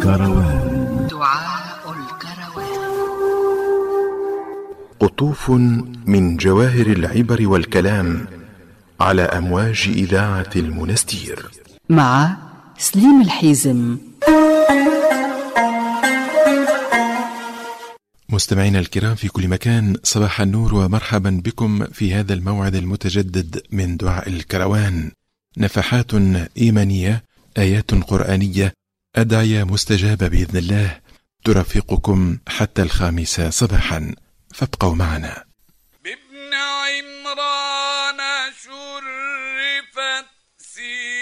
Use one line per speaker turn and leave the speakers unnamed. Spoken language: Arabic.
الكروان.
دعاء الكروان.
قطوف من جواهر العبر والكلام على أمواج إذاعة المنستير
مع سليم الحيزم.
مستمعينا الكرام في كل مكان، صباح النور ومرحبا بكم في هذا الموعد المتجدد من دعاء الكروان. نفحات إيمانية، آيات قرآنية، أدعية مستجابة بإذن الله ترافقكم حتى 5 صباحا، فابقوا معنا.
بابن عمران شرفت سيرة